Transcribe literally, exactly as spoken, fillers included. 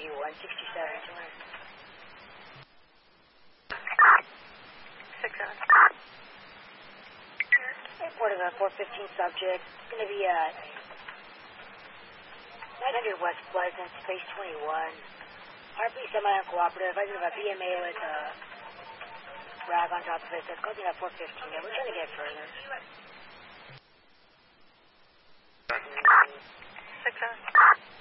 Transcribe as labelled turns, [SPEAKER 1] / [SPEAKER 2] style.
[SPEAKER 1] one sixty-seven, two hundred.
[SPEAKER 2] six seven.
[SPEAKER 1] Report of a four fifteen subject. It's going to be uh, nine hundred West Pleasant, space twenty-one. R P semi-uncooperative. I have a B M A with a rag on top of it. That's going to be about four fifteen. Yeah, we're trying to get further.
[SPEAKER 2] six seven.